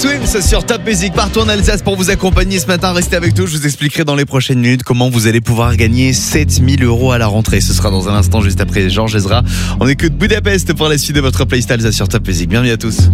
Swims sur Top Music partout en Alsace pour vous accompagner ce matin. Restez avec nous, je vous expliquerai dans les prochaines minutes comment vous allez pouvoir gagner 7000 € à la rentrée. Ce sera dans un instant juste après Georges Ezra. On écoute Budapest pour la suite de votre playlist Alsace sur Top Music. Bienvenue à tous.